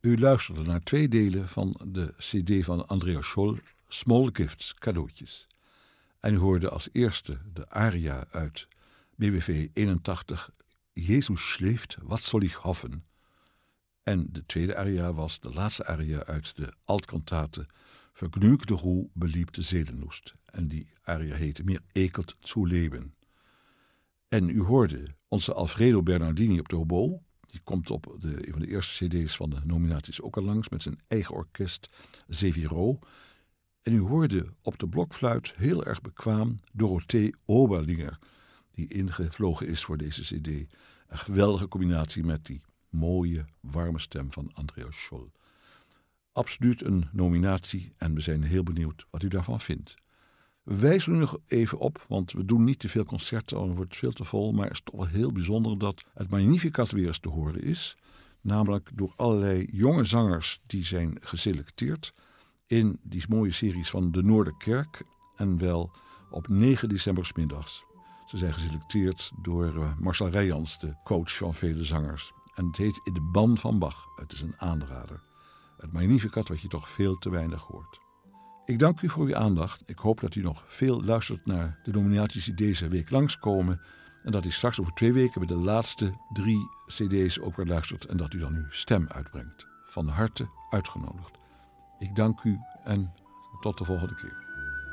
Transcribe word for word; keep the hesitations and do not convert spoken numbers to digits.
U luisterde naar twee delen van de cd van Andreas Scholl, Small Gifts, cadeautjes. En u hoorde als eerste de aria uit B W V eenentachtig, Jezus schläft, wat soll ich hoffen? En de tweede aria was de laatste aria uit de altkantate Vergnügte Ruhe, beliebte Seelenlust. En die aria heette Mir ekelt zu leben. En u hoorde onze Alfredo Bernardini op de hobo. Die komt op de, een van de eerste cd's van de nominaties ook al langs met zijn eigen orkest Seviro. En u hoorde op de blokfluit heel erg bekwaam Dorothee Oberlinger, die ingevlogen is voor deze cd. Een geweldige combinatie met die mooie, warme stem van Andreas Scholl. Absoluut een nominatie en we zijn heel benieuwd wat u daarvan vindt. We wijzen u nog even op, want we doen niet te veel concerten, dan wordt het veel te vol. Maar het is toch wel heel bijzonder dat het Magnificat weer eens te horen is. Namelijk door allerlei jonge zangers die zijn geselecteerd in die mooie series van de Noorderkerk. En wel op negen december 's middags. Ze zijn geselecteerd door uh, Marcel Rijans, de coach van vele zangers. En het heet In de Ban van Bach. Het is een aanrader. Het Magnificat wat je toch veel te weinig hoort. Ik dank u voor uw aandacht. Ik hoop dat u nog veel luistert naar de nominaties die deze week langskomen. En dat u straks over twee weken bij de laatste drie cd's ook weer luistert. En dat u dan uw stem uitbrengt. Van harte uitgenodigd. Ik dank u en tot de volgende keer.